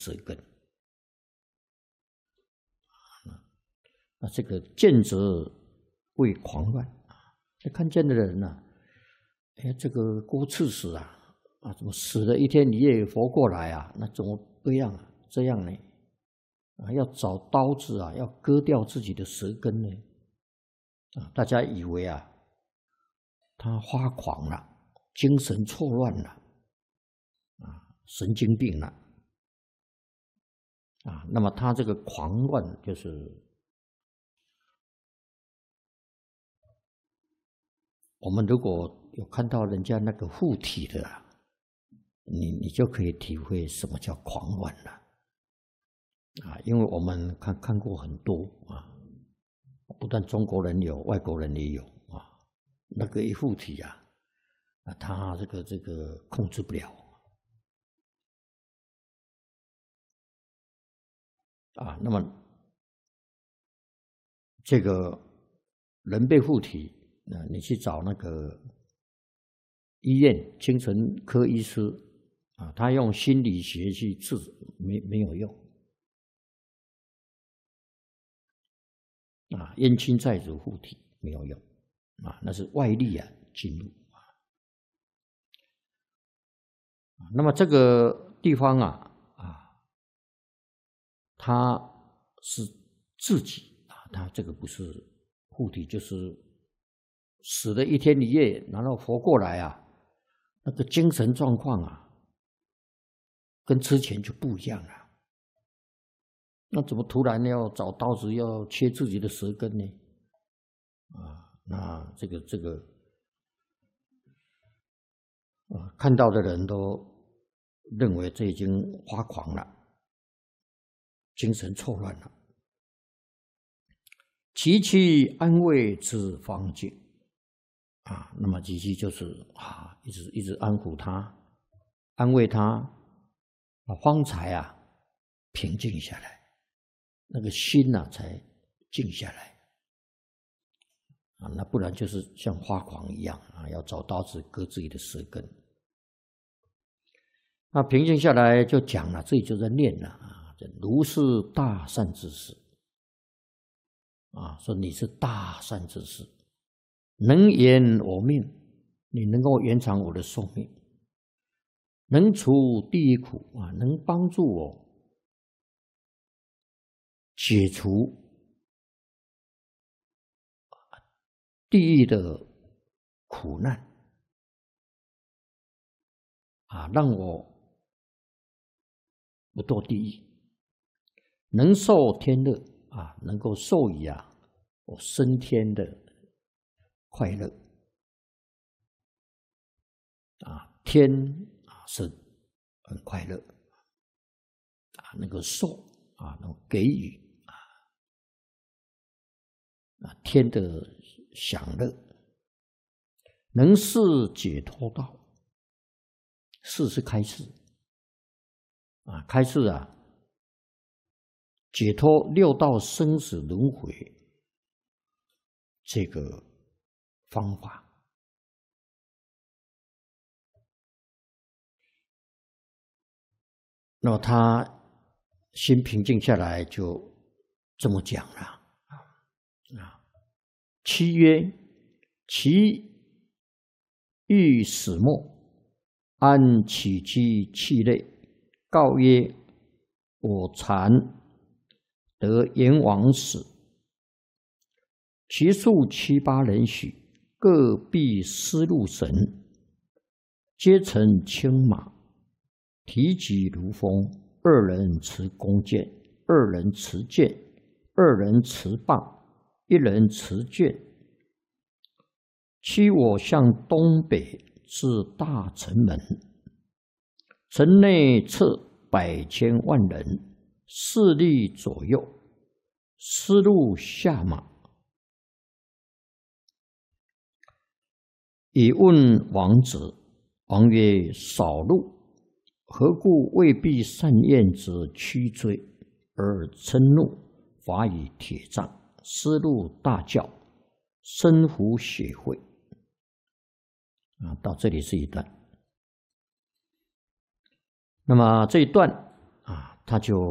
舌根。那这个见则为狂乱看见的人呢，哎，这个郭刺史怎么死了一天一夜活过来那怎么这样呢？要找刀子要割掉自己的舌根呢？大家以为他发狂了，精神错乱了，神经病了那么他这个狂乱就是我们如果有看到人家那个附体的你就可以体会什么叫狂乱了因为我们看过很多不但中国人有，外国人也有那个一附体他这个控制不了那么这个人被附体你去找那个医院精神科医师他用心理学去治没有用冤亲债主附体没有用那是外力进入那么这个地方他是自己他这个不是附体，就是死了一天一夜，然后活过来那个精神状况跟之前就不一样了。那怎么突然要找刀子要切自己的舌根呢？那这个看到的人都认为这已经发狂了，精神错乱了。其其安慰之方境那么其其就是一直安抚他，安慰他，方才平静下来，那个心才静下来那不然就是像发狂一样要找刀子割自己的舌根。那平静下来就讲了，这里就在念了如是大善之士说你是大善之士，能延我命，你能够延长我的寿命，能除地狱苦能帮助我解除地狱的苦难让我不堕地狱，能受天乐能够受以我升天的快乐天是很快乐那个受那个给予天的享乐，能示解脱道，示是开示开示解脱六道生死轮回这个方法。那么他心平静下来，就这么讲了其曰：其欲始末，安起居气内，告曰：我禅得阎王使，其数七八人许，各臂丝路绳，皆乘青马，提举如风，二人持弓箭，二人持剑，二人持棒，一人持卷。驱我向东北至大城门，城内测百千万人，势力左右，丝路下马。以问王者，王曰：少路，何故未必善宴者驱追，而嗔怒，罚以铁杖，丝路大叫，身服血秽。到这里是一段。那么这一段他就